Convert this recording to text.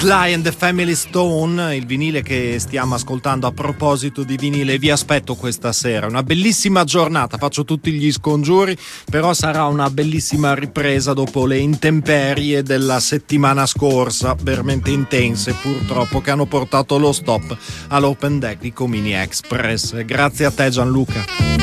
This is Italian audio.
Sly and the Family Stone, il vinile che stiamo ascoltando. A proposito di vinile, vi aspetto questa sera, una bellissima giornata, faccio tutti gli scongiuri, però sarà una bellissima ripresa dopo le intemperie della settimana scorsa, veramente intense purtroppo, che hanno portato lo stop all'Open Deck di Comini Express. Grazie a te Gianluca.